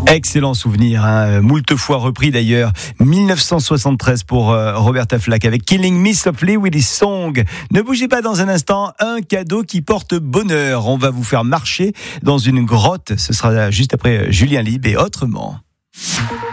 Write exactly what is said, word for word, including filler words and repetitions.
Excellent souvenir, hein. Moult fois repris d'ailleurs. mille neuf cent soixante-treize pour euh, Roberta Flack avec Killing Me Softly with His Song. Ne bougez pas dans un instant, un cadeau qui porte bonheur. On va vous faire marcher dans une grotte. Ce sera juste après Julien Lieb et Autrement.